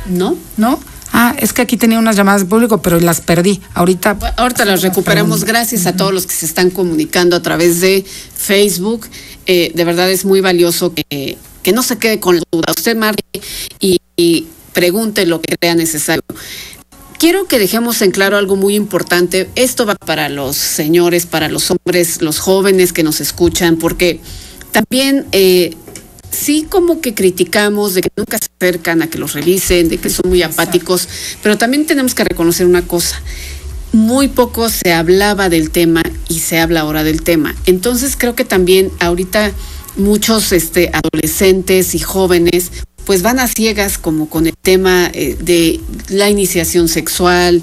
¿No? ¿No? Es que aquí tenía unas llamadas de público, pero las perdí. Ahorita las recuperamos. Gracias a todos los que se están comunicando a través de Facebook. De verdad es muy valioso que no se quede con la duda. Usted marque y pregunte lo que crea necesario. Quiero que dejemos en claro algo muy importante. Esto va para los señores, para los hombres, los jóvenes que nos escuchan, porque también sí como que criticamos de que nunca se acercan a que los revisen, de que son muy apáticos, pero también tenemos que reconocer una cosa. Muy poco se hablaba del tema y se habla ahora del tema. Entonces creo que también ahorita muchos adolescentes y jóvenes pues van a ciegas como con el tema de la iniciación sexual,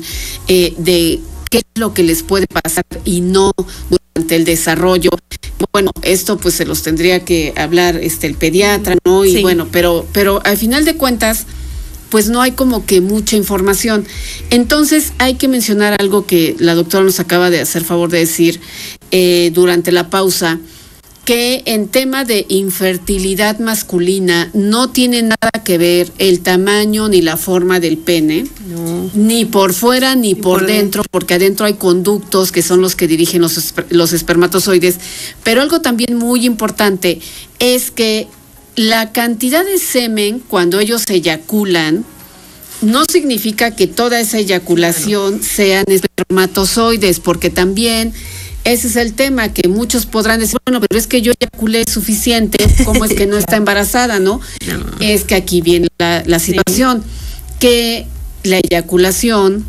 de qué es lo que les puede pasar y no durante el desarrollo. Bueno, esto pues se los tendría que hablar el pediatra, ¿no? Y sí. Bueno, pero al final de cuentas pues no hay como que mucha información. Entonces hay que mencionar algo que la doctora nos acaba de hacer favor de decir durante la pausa, que en tema de infertilidad masculina no tiene nada que ver el tamaño ni la forma del pene, no. Ni por fuera ni por dentro, porque adentro hay conductos que son los que dirigen los espermatozoides. Pero algo también muy importante es que la cantidad de semen cuando ellos eyaculan no significa que toda esa eyaculación sean espermatozoides, porque también ese es el tema, que muchos podrán decir, bueno, pero es que yo eyaculé suficiente, ¿cómo es que no está embarazada, no? Es que aquí viene la situación, que la eyaculación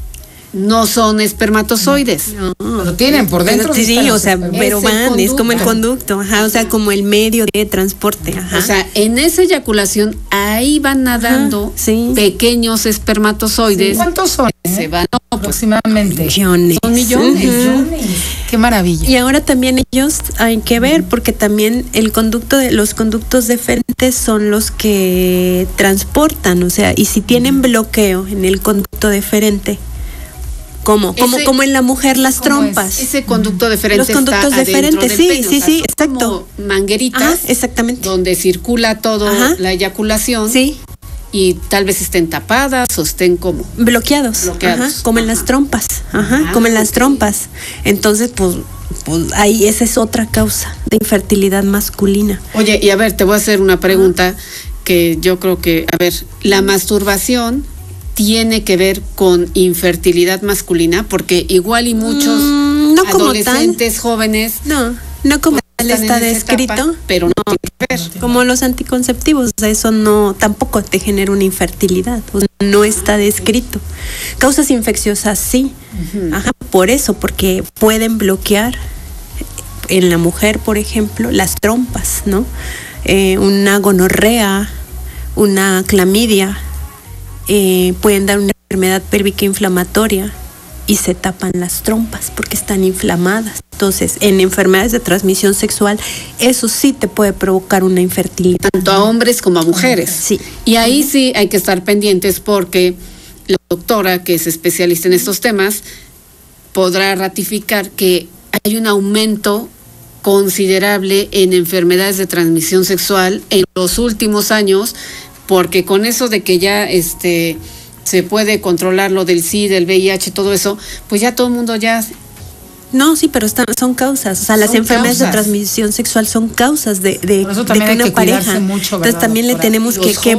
no son espermatozoides. No, lo tienen por dentro. Sí, o sea, pero van, es como el conducto, o sea, como el medio de transporte. O sea, en esa eyaculación, ahí van nadando pequeños espermatozoides. ¿Cuántos son? Se van aproximadamente. Millones. Son millones. Qué maravilla. Y ahora también ellos hay que ver, porque también los conductos deferentes son los que transportan, o sea, y si tienen bloqueo en el conducto deferente, como en la mujer las trompas. Ese conducto deferente. Los conductos deferentes, sí, exacto. Como mangueritas, exactamente, donde circula todo la eyaculación. Sí. Y tal vez estén tapadas o estén como bloqueados. Como en las trompas. Como en las trompas. Entonces, pues ahí esa es otra causa de infertilidad masculina. Oye, y a ver, te voy a hacer una pregunta que yo creo que, la masturbación tiene que ver con infertilidad masculina, porque igual y muchos adolescentes jóvenes no como tal está descrito, etapa, pero no tiene que ver. Como los anticonceptivos, o sea, eso no tampoco te genera una infertilidad, o sea, no está descrito. Causas infecciosas sí, por eso, porque pueden bloquear en la mujer, por ejemplo, las trompas, ¿no? Una gonorrea, una clamidia, pueden dar una enfermedad pélvica inflamatoria y se tapan las trompas porque están inflamadas. Entonces, en enfermedades de transmisión sexual, eso sí te puede provocar una infertilidad. Tanto a hombres como a mujeres. Sí. Y ahí sí hay que estar pendientes, porque la doctora, que es especialista en estos temas, podrá ratificar que hay un aumento considerable en enfermedades de transmisión sexual en los últimos años, porque con eso de que ya se puede controlar lo del SIDA, del VIH, todo eso, pues ya todo el mundo ya... No, sí, pero son causas, o sea, las enfermedades de transmisión sexual son causas de que una pareja. Mucho, entonces también le tenemos que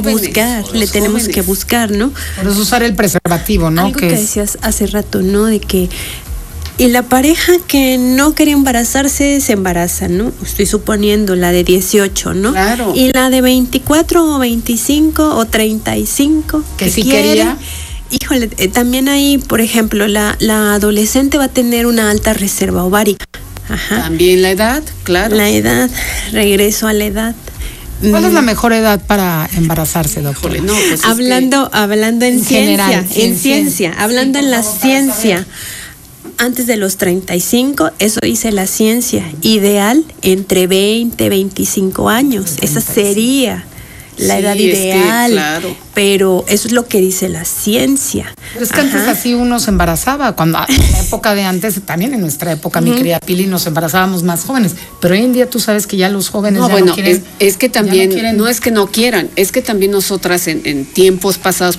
buscar, ¿no? Por eso usar el preservativo, ¿no? Algo que decías hace rato, ¿no? De que y la pareja que no quería embarazarse se embaraza, ¿no? Estoy suponiendo la de 18, ¿no? Claro. Y la de 24 o 25 o 35 que sí quería. Híjole, también ahí, por ejemplo, la adolescente va a tener una alta reserva ovárica. También la edad, claro. La edad, regreso a la edad. ¿Cuál es la mejor edad para embarazarse, doctor? No, pues hablando en ciencia, ciencia, hablando en la ciencia. Antes de los 35, eso dice la ciencia, ideal entre 20 y 25 años. Esa sería la edad ideal, claro. Pero eso es lo que dice la ciencia. Pero es que antes así uno se embarazaba, cuando en la época de antes, también en nuestra época, mi querida Pili, nos embarazábamos más jóvenes, pero hoy en día tú sabes que ya los jóvenes no quieren. Es que también, no es que no quieran, es que también nosotras en tiempos pasados,